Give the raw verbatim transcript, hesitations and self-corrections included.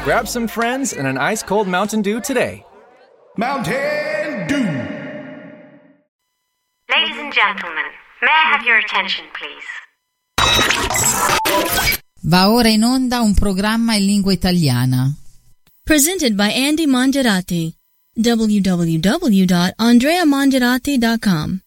Grab some friends and an ice-cold Mountain Dew today. Mountain Dew! Ladies and gentlemen, may I have your attention, please? Va ora in onda un programma in lingua italiana. Presented by Andy Mongerati. w w w dot andrea mongerati dot com